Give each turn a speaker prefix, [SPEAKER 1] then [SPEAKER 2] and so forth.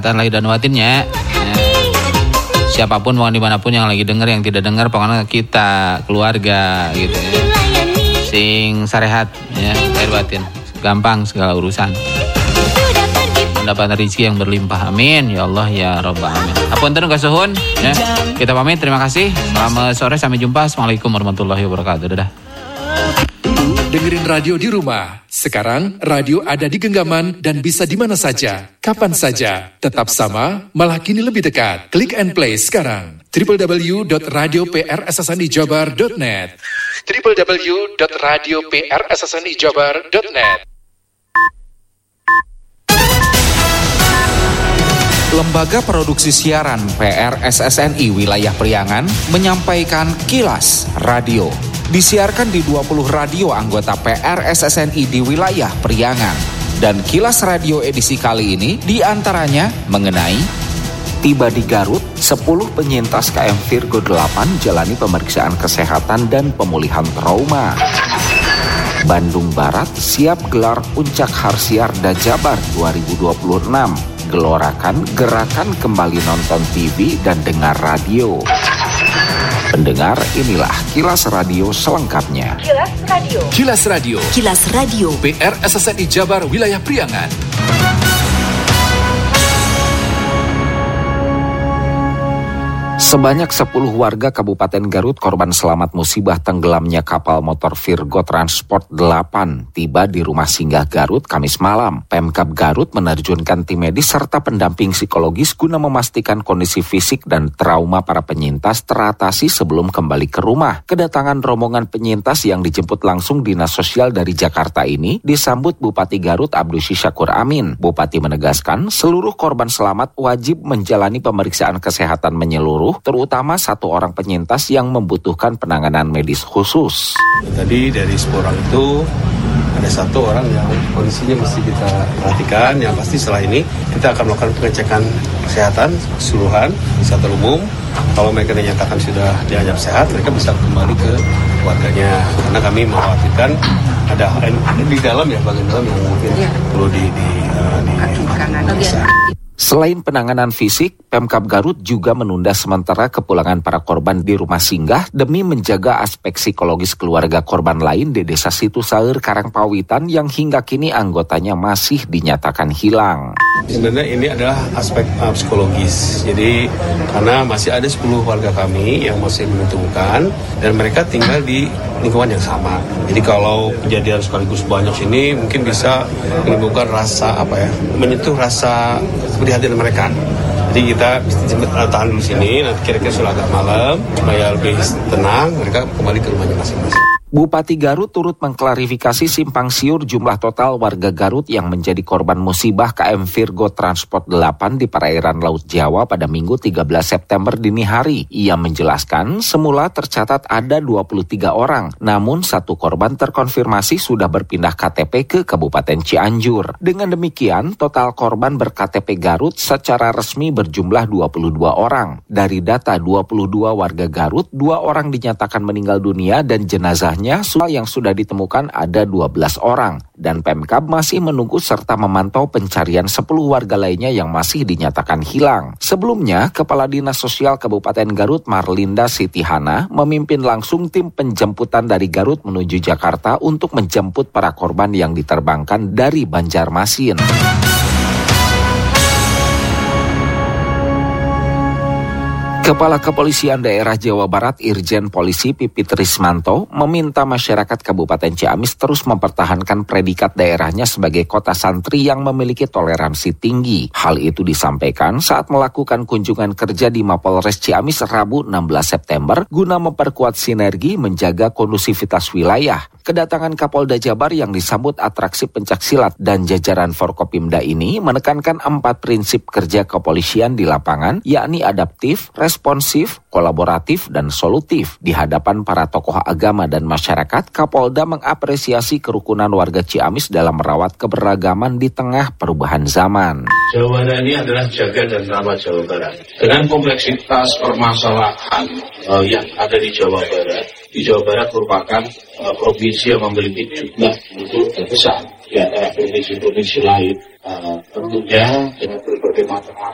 [SPEAKER 1] kesehatan lahir dan batinnya. Ya. Siapapun mau dimanapun yang lagi denger, yang tidak denger, pokoknya kita keluarga gitu ya. Sing sarehat ya, lahir batin. Gampang segala urusan. Mendapat rezeki yang berlimpah. Amin ya Allah ya Rabbal alamin. Hapunten kasuhun ya. Kita pamit, terima kasih. Selamat sore, sampai jumpa. Assalamualaikum warahmatullahi wabarakatuh. Dadah.
[SPEAKER 2] Dengerin radio di rumah. Sekarang radio ada di genggaman dan bisa di mana saja, kapan saja. Tetap sama, malah kini lebih dekat. Klik and play sekarang. www.radioprssnijabar.net www.radioprssnijabar.net.
[SPEAKER 3] Lembaga Produksi Siaran PRSSNI Wilayah Priangan menyampaikan Kilas Radio. Disiarkan di 20 radio anggota PRSSNI di wilayah Priangan. Dan Kilas Radio edisi kali ini diantaranya mengenai tiba di Garut, 10 penyintas KM Virgo 8 jalani pemeriksaan kesehatan dan pemulihan trauma. Bandung Barat siap gelar Puncak Harsiarda Jabar 2026. Gelorakan gerakan kembali nonton TV dan dengar radio. Pendengar, inilah Kilas Radio selengkapnya.
[SPEAKER 2] Kilas Radio. Kilas Radio.
[SPEAKER 4] Kilas Radio.
[SPEAKER 2] PRSSNI Jabar Wilayah Priangan.
[SPEAKER 3] Sebanyak 10 warga Kabupaten Garut korban selamat musibah tenggelamnya kapal motor Virgo Transport 8 tiba di rumah singgah Garut Kamis malam. Pemkab Garut menerjunkan tim medis serta pendamping psikologis guna memastikan kondisi fisik dan trauma para penyintas teratasi sebelum kembali ke rumah. Kedatangan rombongan penyintas yang dijemput langsung Dinas Sosial dari Jakarta ini disambut Bupati Garut Abdusy Syakur Amin. Bupati menegaskan seluruh korban selamat wajib menjalani pemeriksaan kesehatan menyeluruh, terutama 1 orang penyintas yang membutuhkan penanganan medis khusus.
[SPEAKER 5] Tadi dari 10 orang itu ada 1 orang yang kondisinya mesti kita perhatikan. Yang pasti setelah ini kita akan melakukan pengecekan kesehatan keseluruhan di sektor umum. Kalau mereka dinyatakan sudah dianggap sehat, mereka bisa kembali ke keluarganya. Karena kami mengkhawatirkan ada di dalam ya, bagian dalam yang mungkin perlu diperiksa.
[SPEAKER 3] Selain penanganan fisik, Pemkab Garut juga menunda sementara kepulangan para korban di rumah singgah demi menjaga aspek psikologis keluarga korban lain di Desa Situsaeur Karangpawitan yang hingga kini anggotanya masih dinyatakan hilang.
[SPEAKER 5] Sebenarnya ini adalah aspek psikologis. Jadi karena masih ada 10 warga kami yang masih menentukan dan mereka tinggal di lingkungan yang sama. Jadi kalau kejadian sekaligus banyak sini mungkin bisa menimbulkan rasa menyentuh rasa prihatin mereka. Jadi kita tahan dulu sini, nanti kira-kira sudah agak malam supaya lebih tenang, mereka kembali ke rumahnya masing-masing.
[SPEAKER 3] Bupati Garut turut mengklarifikasi simpang siur jumlah total warga Garut yang menjadi korban musibah KM Virgo Transport 8 di perairan Laut Jawa pada Minggu 13 September dini hari. Ia menjelaskan semula tercatat ada 23 orang, namun 1 korban terkonfirmasi sudah berpindah KTP ke Kabupaten Cianjur. Dengan demikian, total korban ber-KTP Garut secara resmi berjumlah 22 orang. Dari data 22 warga Garut, 2 orang dinyatakan meninggal dunia dan jenazahnya yang sudah ditemukan ada 12 orang dan Pemkab masih menunggu serta memantau pencarian 10 warga lainnya yang masih dinyatakan hilang. Sebelumnya, Kepala Dinas Sosial Kabupaten Garut Marlinda Sitihana memimpin langsung tim penjemputan dari Garut menuju Jakarta untuk menjemput para korban yang diterbangkan dari Banjarmasin. Kepala Kepolisian Daerah Jawa Barat Irjen Polisi Pipit Rismanto meminta masyarakat Kabupaten Ciamis terus mempertahankan predikat daerahnya sebagai kota santri yang memiliki toleransi tinggi. Hal itu disampaikan saat melakukan kunjungan kerja di Mapolres Ciamis Rabu 16 September guna memperkuat sinergi menjaga kondusivitas wilayah. Kedatangan Kapolda Jabar yang disambut atraksi pencaksilat dan jajaran Forkopimda ini menekankan 4 prinsip kerja kepolisian di lapangan, yakni adaptif, responsif, kolaboratif, dan solutif. Di hadapan para tokoh agama dan masyarakat, Kapolda mengapresiasi kerukunan warga Ciamis dalam merawat keberagaman di tengah perubahan zaman.
[SPEAKER 6] Jawa Barat ini adalah jaga dan rawat Jawa Barat. Dengan kompleksitas permasalahan yang ada di Jawa Barat, merupakan provinsi yang memiliki jumlah penduduk terbesar di antara provinsi-provinsi lain. Tentunya dengan berbagai macam